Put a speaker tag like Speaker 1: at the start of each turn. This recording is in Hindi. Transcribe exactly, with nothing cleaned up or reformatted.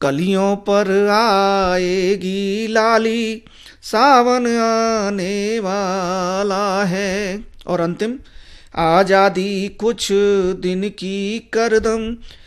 Speaker 1: कलियों पर आएगी लाली, सावन आने वाला है। और अंतिम, आजादी कुछ दिन की करदम,